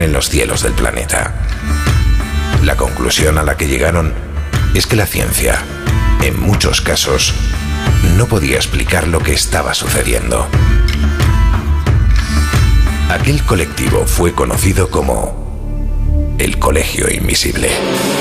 en los cielos del planeta. La conclusión a la que llegaron es que la ciencia, en muchos casos, no podía explicar lo que estaba sucediendo. Aquel colectivo fue conocido como el Colegio Invisible.